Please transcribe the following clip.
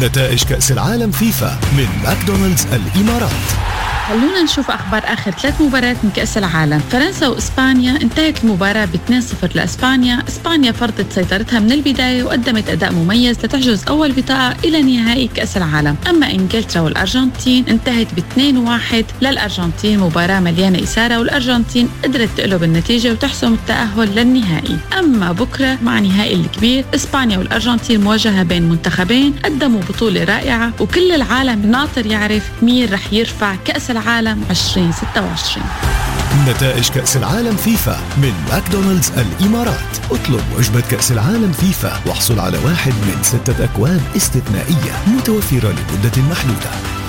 نتائج كأس العالم فيفا من ماكدونالدز الإمارات. خلونا نشوف أخبار آخر 3 مباريات من كأس العالم. فرنسا وإسبانيا انتهت المباراة ب2-0 لإسبانيا. إسبانيا فرضت سيطرتها من البداية وقدمت أداء مميز لتحجز أول بطاقة إلى نهائي كأس العالم. أما إنجلترا والأرجنتين انتهت ب2-1 للأرجنتين، مباراة مليانة إثارة والأرجنتين قدرت تقلب النتيجة وتحسم التأهل للنهائي. أما بكرة مع نهائي الكبير، إسبانيا والأرجنتين مواجهة بين منتخبين قدموا بطولة رائعة، وكل العالم ناطر يعرف مين رح يرفع كأس العالم 2026. نتائج كأس العالم فيفا من ماكدونالدز الإمارات. اطلب وجبة كأس العالم فيفا واحصل على 1 من 6 أكواب استثنائية متوفرة لمدة محدودة.